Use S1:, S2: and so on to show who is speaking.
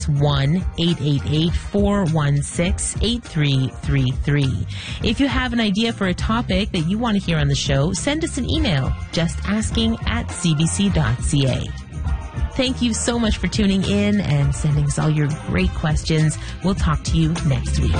S1: 1-888-416-8333. If you have an idea for a topic that you want to hear on the show, send us an email, justasking@cbc.ca. Thank you so much for tuning in and sending us all your great questions. We'll talk to you next week.